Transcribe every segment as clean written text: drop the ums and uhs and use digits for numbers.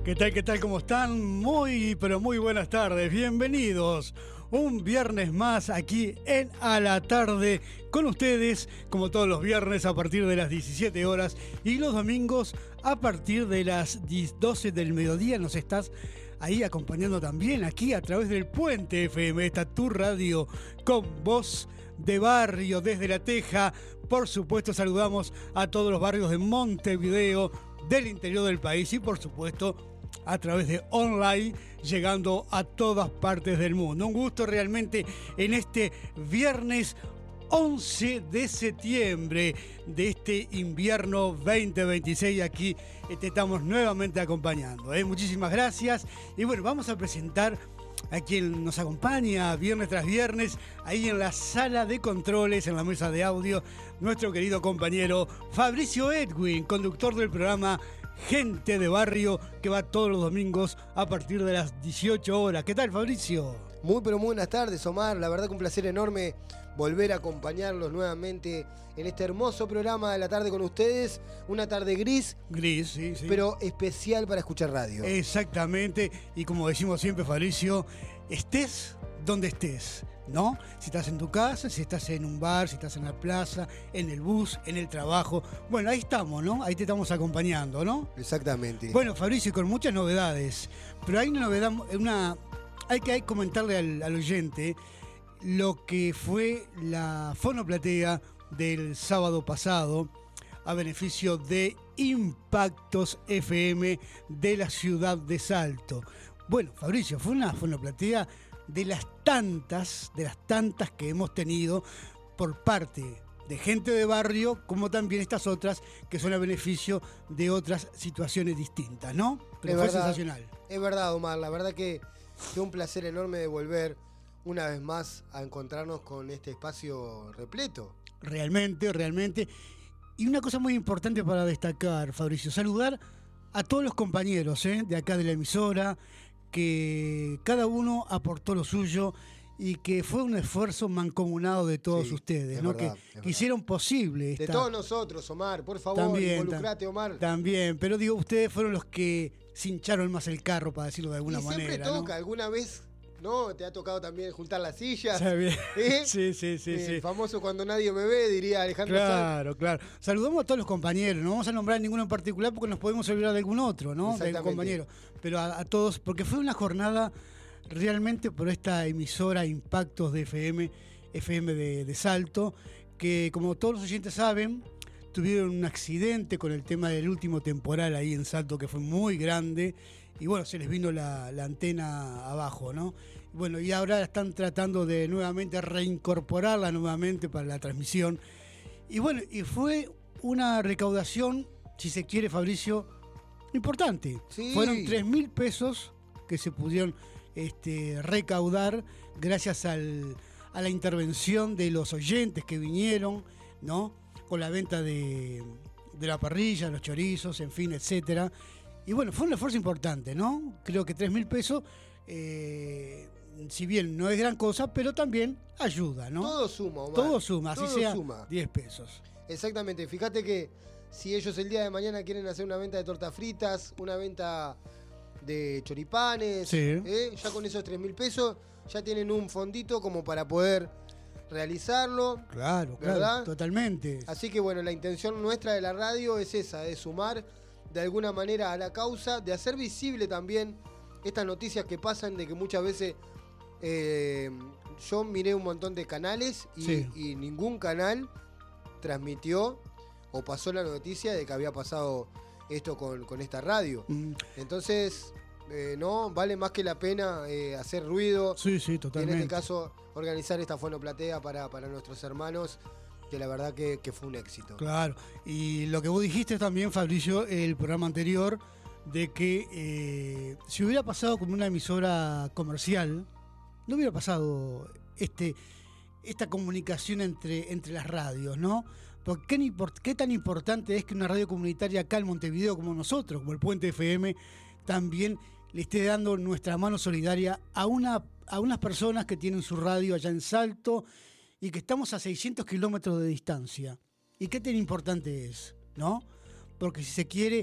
¿Qué tal? ¿Qué tal? ¿Cómo están? Muy, pero muy buenas tardes. Bienvenidos. Un viernes más aquí en A la Tarde con ustedes, como todos los viernes a partir de las 17 horas y los domingos a partir de las 12 del mediodía. Nos estás ahí acompañando también aquí a través del Puente FM, esta tu radio con voz de barrio desde La Teja. Por supuesto, saludamos a todos los barrios de Montevideo, del interior del país y por supuesto a través de online, llegando a todas partes del mundo. Un gusto realmente en este viernes 11 de septiembre de este invierno 2026. Aquí te estamos nuevamente acompañando. Muchísimas gracias. Y bueno, vamos a presentar a quien nos acompaña viernes tras viernes, ahí en la sala de controles, en la mesa de audio, nuestro querido compañero Fabricio Edwin, conductor del programa Gente de Barrio, que va todos los domingos a partir de las 18 horas. ¿Qué tal, Fabricio? Muy, pero muy buenas tardes, Omar. La verdad que un placer enorme volver a acompañarlos nuevamente en este hermoso programa de la tarde con ustedes. Una tarde gris. Gris, sí. Pero especial para escuchar radio. Exactamente. Y como decimos siempre, Fabricio, estés donde estés, ¿no? Si estás en tu casa, si estás en un bar, si estás en la plaza, en el bus, en el trabajo. Bueno, ahí estamos, ¿no? Ahí te estamos acompañando, ¿no? Exactamente. Bueno, Fabricio, con muchas novedades. Pero hay una novedad, hay que comentarle al oyente lo que fue la fonoplatea del sábado pasado a beneficio de Impactos FM de la ciudad de Salto. Bueno, Fabricio, fue una fonoplatea de las tantas que hemos tenido por parte de gente de barrio, como también estas otras que son a beneficio de otras situaciones distintas, ¿no? Pero fue sensacional. Es verdad, Omar, la verdad que fue un placer enorme de volver una vez más a encontrarnos con este espacio repleto. Realmente. Y una cosa muy importante para destacar, Fabricio, saludar a todos los compañeros de acá de la emisora, que cada uno aportó lo suyo y que fue un esfuerzo mancomunado de todos ustedes, ¿no? Verdad, que hicieron posible de todos nosotros, Omar, por favor, involucrate, Omar. También, pero digo, ustedes fueron los que se hincharon más el carro, para decirlo de alguna manera. Siempre toca, ¿no? Alguna vez, ¿no? Te ha tocado también juntar las sillas. Sí. El famoso cuando nadie me ve, diría Alejandro Sanz. Claro. Saludamos a todos los compañeros, no vamos a nombrar ninguno en particular porque nos podemos olvidar de algún otro, ¿no? De algún compañero. Pero a todos, porque fue una jornada realmente por esta emisora Impactos de FM de Salto, que como todos los oyentes saben, tuvieron un accidente con el tema del último temporal ahí en Salto, que fue muy grande, y bueno, se les vino la antena abajo, ¿no? Bueno, y ahora están tratando de nuevamente reincorporarla nuevamente para la transmisión. Y bueno, y fue una recaudación, si se quiere, Fabricio, importante. Sí. Fueron 3.000 pesos que se pudieron recaudar gracias a la intervención de los oyentes que vinieron, ¿no? Con la venta de la parrilla, los chorizos, en fin, etcétera. Y bueno, fue un esfuerzo importante, ¿no? Creo que 3.000 pesos, si bien no es gran cosa, pero también ayuda, ¿no? Todo suma, Omar. Todo suma, así Todo sea suma. 10 pesos. Exactamente, fíjate que si ellos el día de mañana quieren hacer una venta de tortas fritas, una venta de choripanes, Sí. Ya con esos 3.000 pesos ya tienen un fondito como para poder realizarlo. Claro, ¿verdad? Totalmente. Así que bueno, la intención nuestra de la radio es esa, de sumar de alguna manera a la causa, de hacer visible también estas noticias que pasan, de que muchas veces yo miré un montón de canales y ningún canal transmitió o pasó la noticia de que había pasado esto con esta radio. Entonces, no, vale más que la pena hacer ruido. Sí, totalmente. Y en este caso, organizar esta fonoplatea para nuestros hermanos, que la verdad que fue un éxito. Claro, y lo que vos dijiste también, Fabricio, el programa anterior, de que si hubiera pasado como una emisora comercial, no hubiera pasado esta comunicación entre las radios, ¿no? Porque ¿qué tan importante es que una radio comunitaria acá en Montevideo como nosotros, como el Puente FM, también le esté dando nuestra mano solidaria a unas personas que tienen su radio allá en Salto y que estamos a 600 kilómetros de distancia? ¿Y qué tan importante es, no? Porque si se quiere,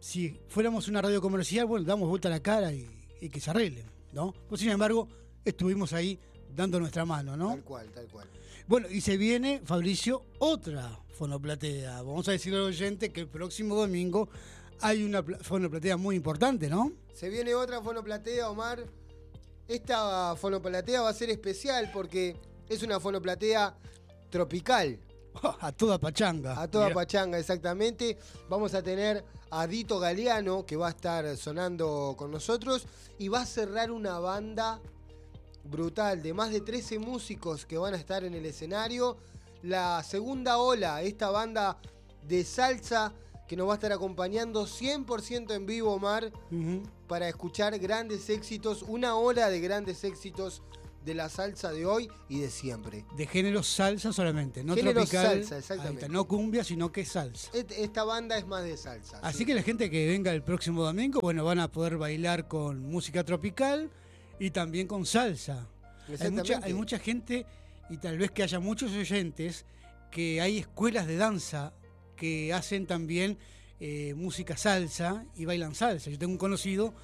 si fuéramos una radio comercial, bueno, damos vuelta a la cara y que se arreglen, ¿no? Pues sin embargo, estuvimos ahí dando nuestra mano, ¿no? Tal cual, tal cual. Bueno, y se viene, Fabricio, otra fonoplatea. Vamos a decirle al oyente que el próximo domingo hay una fonoplatea muy importante, ¿no? Se viene otra fonoplatea, Omar. Esta fonoplatea va a ser especial porque es una fonoplatea tropical. A toda pachanga. A toda Mirá. pachanga, exactamente. Vamos a tener a Dito Galeano, que va a estar sonando con nosotros, y va a cerrar una banda brutal de más de 13 músicos que van a estar en el escenario. La segunda ola, esta banda de salsa que nos va a estar acompañando 100% en vivo, Omar, para escuchar grandes éxitos, una ola de grandes éxitos de la salsa de hoy y de siempre. De género salsa solamente, no Género tropical. salsa, exactamente. Ahí está, no cumbia, sino que salsa. Esta banda es más de salsa. Así sí. que la gente que venga el próximo domingo, bueno, van a poder bailar con música tropical y también con salsa. Exactamente. Hay mucha gente, y tal vez que haya muchos oyentes, que hay escuelas de danza que hacen también música salsa y bailan salsa. Yo tengo un conocido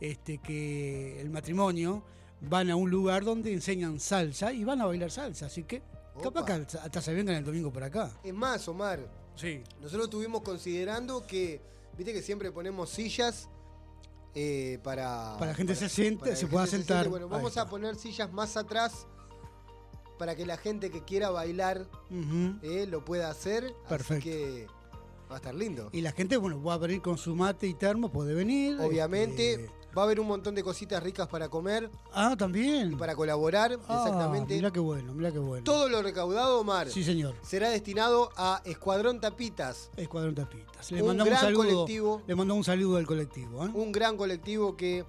que el matrimonio van a un lugar donde enseñan salsa y van a bailar salsa, así que capaz que hasta se vengan el domingo por acá. Es más, Omar, Sí. nosotros estuvimos considerando que, viste que siempre ponemos sillas para la gente se siente, para que se la pueda gente sentar. siente. Bueno, Ahí vamos está. a poner sillas más atrás para que la gente que quiera bailar Ujú. lo pueda hacer. Perfecto. Así que va a estar lindo. Y la gente, bueno, va a venir con su mate y termo, puede venir. Obviamente, va a haber un montón de cositas ricas para comer También. y para colaborar. Exactamente. Mirá qué bueno, mirá qué bueno. Todo lo recaudado, Omar, Sí, señor. será destinado a Escuadrón Tapitas. Escuadrón Tapitas. Le Un mandamos gran un saludo. colectivo. Le mandamos un saludo al colectivo. Un gran colectivo que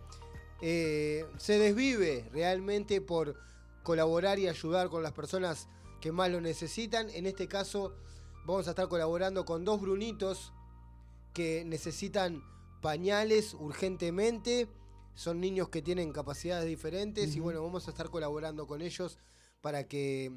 se desvive realmente por colaborar y ayudar con las personas que más lo necesitan. En este caso vamos a estar colaborando con 2 brunitos que necesitan pañales urgentemente. Son niños que tienen capacidades diferentes y bueno, vamos a estar colaborando con ellos para que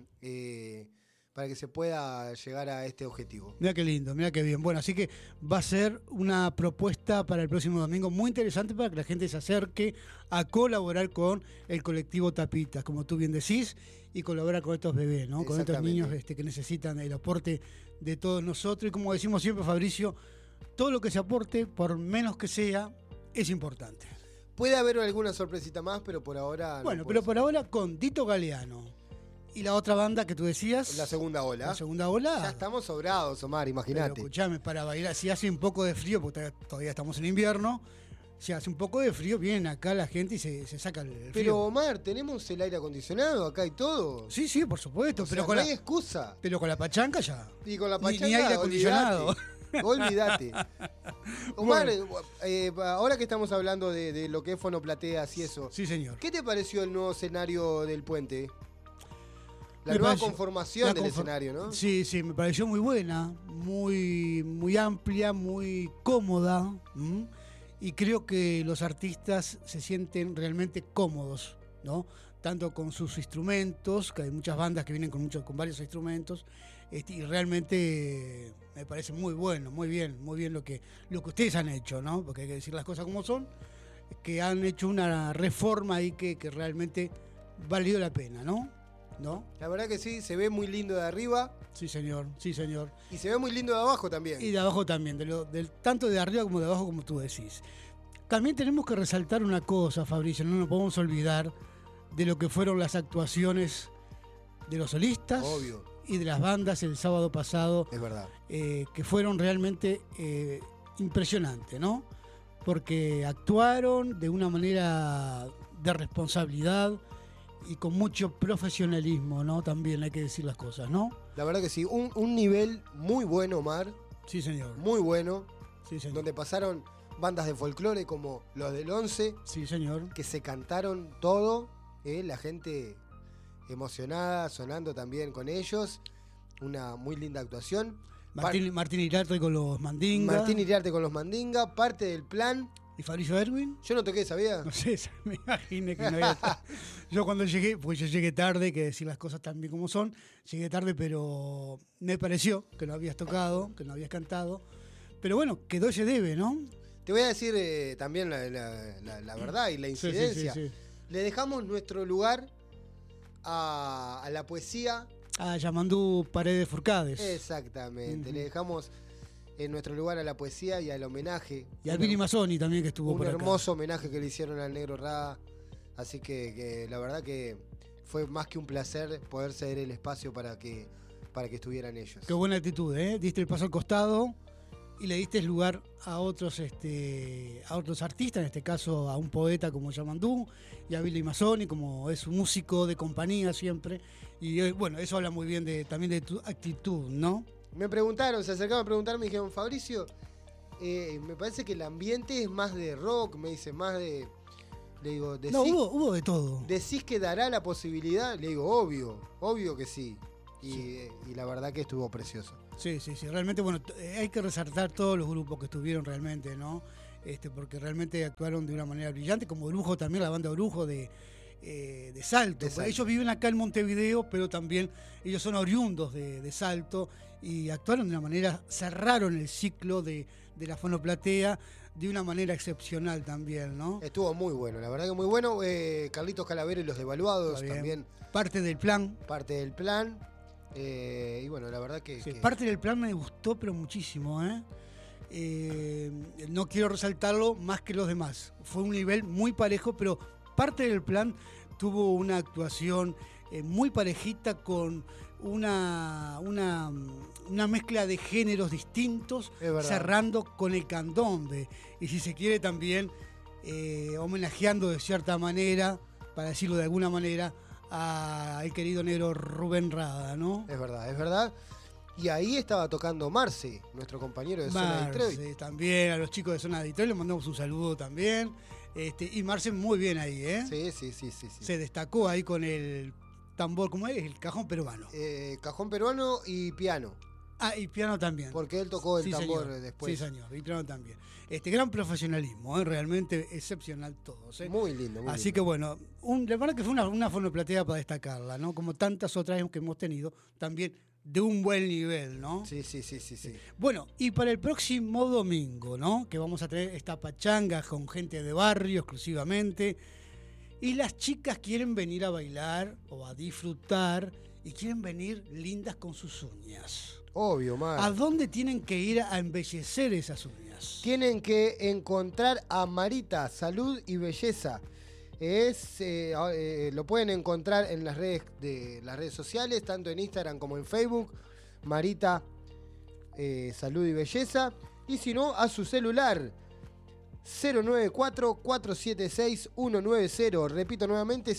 se pueda llegar a este objetivo. Mirá qué lindo, mirá qué bien. Bueno, así que va a ser una propuesta para el próximo domingo muy interesante para que la gente se acerque a colaborar con el colectivo Tapitas, como tú bien decís, y colaborar con estos bebés, ¿no? Con estos niños que necesitan el aporte de todos nosotros. Y como decimos siempre, Fabricio, todo lo que se aporte, por menos que sea, es importante. Puede haber alguna sorpresita más, pero por ahora... Bueno, no pero puede por ahora con Dito Galeano. Y la otra banda que tú decías... ser. La segunda ola. La segunda ola. Ya estamos sobrados, Omar, Pero imagínate. escuchame, para bailar, si hace un poco de frío, porque todavía estamos en invierno, si hace un poco de frío, vienen acá la gente y se saca el frío. Pero Omar, tenemos el aire acondicionado acá y todo. Sí, sí, por supuesto, O sea, pero, no con hay la, excusa. pero con la pachanga ya. Y con la Ni pachanga, aire acondicionado. Olvídate. Omar, ahora que estamos hablando de lo que es fonoplateas y eso, Sí, señor. ¿qué te pareció el nuevo escenario del puente? La Me nueva pareció- conformación la del confor- escenario, ¿no? Sí, sí, me pareció muy buena, muy amplia, muy cómoda. Y creo que los artistas se sienten realmente cómodos, ¿no? Tanto con sus instrumentos, que hay muchas bandas que vienen con varios instrumentos, y realmente me parece muy bueno, muy bien lo que ustedes han hecho, ¿no? Porque hay que decir las cosas como son, que han hecho una reforma ahí que realmente valió la pena, ¿no? La verdad que sí, se ve muy lindo de arriba Sí, señor, sí, señor. y se ve muy lindo de abajo también. Y de abajo también, tanto de arriba como de abajo, como tú decís. También tenemos que resaltar una cosa, Fabricio, no nos podemos olvidar de lo que fueron las actuaciones de los solistas Obvio, y de las bandas el sábado pasado, es verdad. que fueron realmente impresionantes, ¿no? Porque actuaron de una manera de responsabilidad y con mucho profesionalismo, ¿no? También hay que decir las cosas, ¿no? La verdad que sí, un nivel muy bueno, Omar, Sí, señor. muy bueno, Sí, señor. donde pasaron bandas de folclore como los del 11, Sí, señor. que se cantaron todo, la gente emocionada, sonando también con ellos, una muy linda actuación. Martín Iriarte con los Mandingas. Martín Iriarte con los Mandinga, parte del plan. ¿Y Fabricio Erwin? Yo no toqué, ¿sabía? No sé, me imaginé que no había. Yo cuando llegué, pues yo llegué tarde, hay que decir las cosas tan bien como son, llegué tarde, pero me pareció que no habías tocado, que no habías cantado. Pero bueno, quedó ese debe, ¿no? Te voy a decir también la verdad y la incidencia. Sí. Le dejamos nuestro lugar a la poesía. A Yamandú Paredes Furcades. Exactamente. Le dejamos en nuestro lugar a la poesía y al homenaje. Y al Billy Mazzoni también, que estuvo por acá. Un hermoso homenaje que le hicieron al Negro Rada. Así que la verdad que fue más que un placer poder ceder el espacio para que estuvieran ellos. Qué buena actitud, ¿eh? Diste el paso al costado y le diste lugar a otros artistas, en este caso a un poeta como Yamandú y a Billy Mazzoni, como es un músico de compañía siempre. Y bueno, eso habla muy bien también de tu actitud, ¿no? Me preguntaron, se acercaron a preguntarme, me dijeron, Fabricio, me parece que el ambiente es más de rock, me dice, más de... Le digo, no, hubo de todo. ¿Decís que dará la posibilidad? Le digo, obvio que sí. Y la verdad que estuvo precioso. Sí, realmente, bueno, hay que resaltar todos los grupos que estuvieron realmente, ¿no? Porque realmente actuaron de una manera brillante, como Orujo también, la banda Orujo de Salto. Ellos viven acá en Montevideo, pero también ellos son oriundos de Salto y actuaron de una manera, cerraron el ciclo de la Fonoplatea de una manera excepcional también, ¿no? Estuvo muy bueno, la verdad que muy bueno. Carlitos Calavero y los Devaluados también. Parte del plan. Y bueno, la verdad que... Parte del plan me gustó, pero muchísimo, ¿eh? No quiero resaltarlo más que los demás. Fue un nivel muy parejo, pero parte del plan tuvo una actuación muy parejita con una mezcla de géneros distintos, cerrando con el candombe. Y si se quiere también homenajeando de cierta manera, para decirlo de alguna manera, al querido negro Rubén Rada, ¿no? Es verdad. Y ahí estaba tocando Marce, nuestro compañero de Zona Detroit. También, a los chicos de Zona Detroit les mandamos un saludo también. Y Marce muy bien ahí, ¿eh? Sí. Se destacó ahí con el tambor, ¿cómo es? El cajón peruano. Cajón peruano y piano. Y piano también. Porque él tocó el tambor después. Sí, señor, y piano también. Gran profesionalismo, realmente excepcional todos. Muy lindo, muy Así lindo. que bueno, la verdad que fue una fonoplatea para destacarla, ¿no? Como tantas otras que hemos tenido, también de un buen nivel, ¿no? Sí. Bueno, y para el próximo domingo, ¿no? Que vamos a tener esta pachanga con gente de barrio exclusivamente. Y las chicas quieren venir a bailar o a disfrutar y quieren venir lindas con sus uñas. Obvio, Mar. ¿A dónde tienen que ir a embellecer esas uñas? Tienen que encontrar a Marita, Salud y Belleza. Lo pueden encontrar en las redes sociales, tanto en Instagram como en Facebook. Marita, Salud y Belleza. Y si no, a su celular. 094-476-190. Repito nuevamente,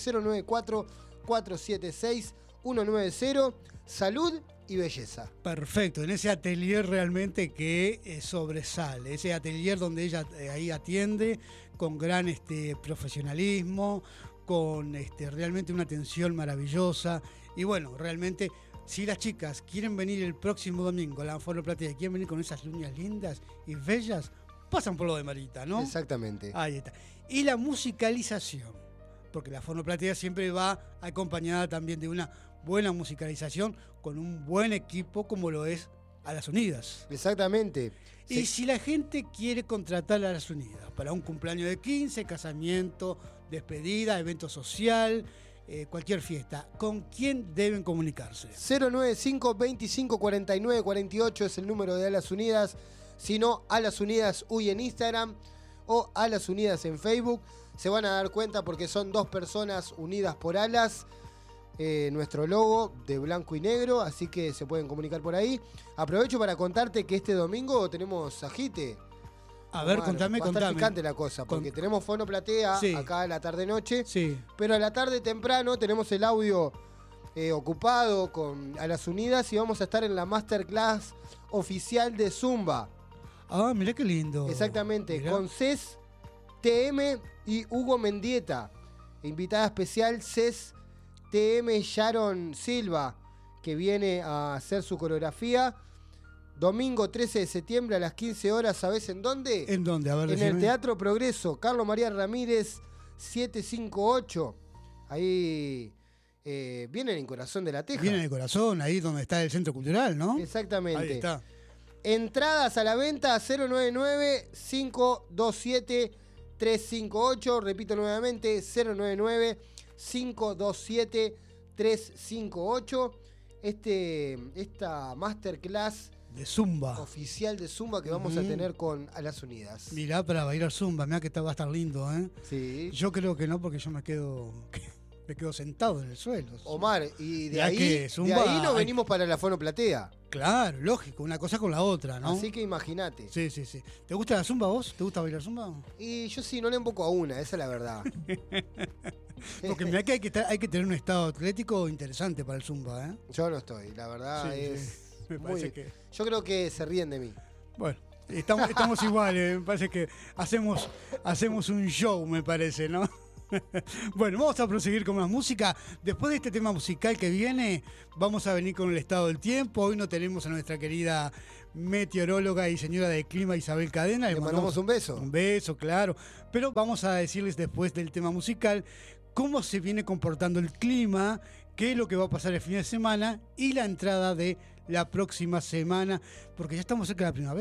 094-476-190. Salud y Belleza. Perfecto, en ese atelier realmente que sobresale, ese atelier donde ella ahí atiende con gran profesionalismo, con realmente una atención maravillosa. Y bueno, realmente, si las chicas quieren venir el próximo domingo a la Fonoplatea y quieren venir con esas uñas lindas y bellas, pasan por lo de Marita, ¿no? Exactamente. Ahí está. Y la musicalización, porque la Fonoplatea siempre va acompañada también de una buena musicalización con un buen equipo como lo es A las Unidas. Exactamente. Y si la gente quiere contratar a Las Unidas para un cumpleaños de 15, casamiento, despedida, evento social, cualquier fiesta, ¿con quién deben comunicarse? 095-2549-48 es el número de A las Unidas. Si no, A las Unidas Uy en Instagram o A las Unidas en Facebook. Se van a dar cuenta porque son dos personas unidas por alas. Nuestro logo de blanco y negro, así que se pueden comunicar por ahí. Aprovecho para contarte que este domingo tenemos agite. A ver, contame. Va a estar picante la cosa, porque tenemos Fonoplatea acá a la tarde-noche. Sí. Pero a la tarde temprano tenemos el audio ocupado con A las Unidas y vamos a estar en la masterclass oficial de Zumba. Ah, mirá qué lindo. Exactamente, mirá. con Cés TM y Hugo Mendieta. Invitada especial Cés TM Sharon Silva, que viene a hacer su coreografía. Domingo 13 de septiembre a las 15 horas, ¿sabés en dónde? ¿En dónde? A ver, en el Teatro Progreso, Carlos María Ramírez 758. Ahí viene en el corazón de La Teja. Viene en el corazón, ahí donde está el Centro Cultural, ¿no? Exactamente. Ahí está. Entradas a la venta 099-527-358. Repito nuevamente, 099-527-358. Esta masterclass de Zumba oficial de Zumba que vamos a tener con A las Unidas. Mirá, para bailar Zumba, mirá que va a estar lindo, ¿eh? Sí. Yo creo que no, porque yo me quedo sentado en el suelo. Omar, y de ahí nos venimos para la fonoplatea. Claro, lógico, una cosa con la otra, ¿no? Así que imagínate. Sí. ¿Te gusta la Zumba vos? ¿Te gusta bailar Zumba? Y yo sí, no le emboco a una, esa es la verdad. Porque mirá que hay que tener un estado atlético interesante para el Zumba, ¿eh? Yo no estoy, la verdad Sí. Me parece que... Yo creo que se ríen de mí. Bueno, estamos iguales, me parece que hacemos un show, me parece, ¿no? Bueno, vamos a proseguir con más música. Después de este tema musical que viene, vamos a venir con el estado del tiempo. Hoy no tenemos a nuestra querida meteoróloga y señora del clima Isabel Cadena. Le mandamos un beso. Un beso, claro. Pero vamos a decirles después del tema musical cómo se viene comportando el clima, qué es lo que va a pasar el fin de semana y la entrada de la próxima semana, porque ya estamos cerca de la primavera.